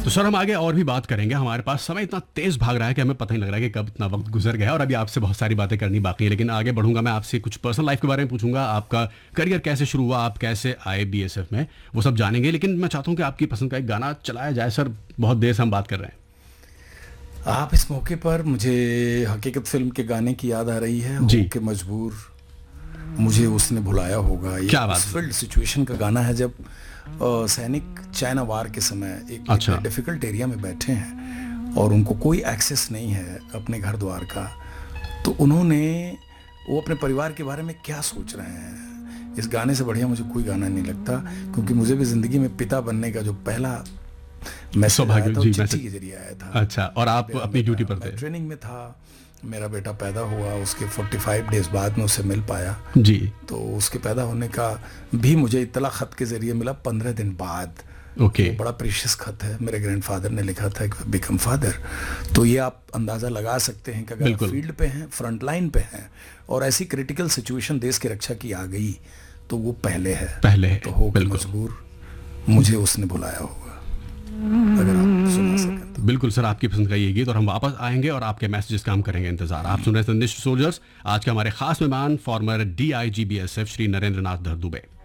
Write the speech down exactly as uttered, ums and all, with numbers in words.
तो सर हम आगे और भी बात करेंगे, हमारे पास समय इतना तेज भाग रहा है कि हमें पता ही लग रहा है कि कब इतना वक्त गुजर गया, और अभी आपसे बहुत सारी बातें करनी बाकी है। लेकिन आगे बढ़ूंगा, मैं आपसे कुछ पर्सनल लाइफ के बारे में पूछूंगा, आपका करियर कैसे शुरू हुआ, आप कैसे आए बीएसएफ में, वो सब जानेंगे। लेकिन मैं चाहता हूँ कि आपकी पसंद का एक गाना चलाया जाए सर, बहुत देर से हम बात कर रहे हैं। आप इस मौके पर मुझे हकीकत फिल्म के गाने की याद आ रही है, जी। हो के मजबूर मुझे उसने भुलाया होगा। ये क्या बात उस फील्ड सिचुएशन का गाना है जब अ, सैनिक चाइना वार के समय एक, अच्छा। एक डिफिकल्ट एरिया में बैठे हैं और उनको कोई एक्सेस नहीं है अपने घर द्वार का, तो उन्होंने वो अपने परिवार के बारे में क्या सोच रहे हैं, इस गाने से बढ़िया मुझे कोई गाना नहीं लगता। क्योंकि मुझे भी ज़िंदगी में पिता बनने का जो पहला मैसेज आया था वो चिट्ठी के जरिए आया था। अच्छा, और आप अपनी ड्यूटी पर थे? ट्रेनिंग में था, मेरा बेटा पैदा हुआ, उसके पैंतालीस डेज बाद में उसे मिल पाया जी। तो उसके पैदा होने का भी मुझे इत्तला ख़त के ज़रिए मिला पंद्रह दिन बाद। ओके। बड़ा प्रीशियस ख़त है, मेरे ग्रैंडफादर ने लिखा था कि बिकम फादर। तो ये आप अंदाज़ा लगा सकते हैं कि अगर आप फील्ड पे हैं, फ्रंट लाइन पे हैं और ऐसी क्रिटिकल सिचुएशन देश की रक्षा की आ गई तो वो पहले है पहले है। तो हो के मजबूर मुझे उसने बुलाया होगा, अगर आप सुना सकें तो। बिल्कुल सर, आपकी पसंद का ये गीत, और हम वापस आएंगे और आपके मैसेजेस का हम करेंगे इंतजार। आप सुन रहे हैं संदेश सोल्जर्स, आज के हमारे खास मेहमान farmer D I G B S F Shri Narendra नाथ धर दुबे।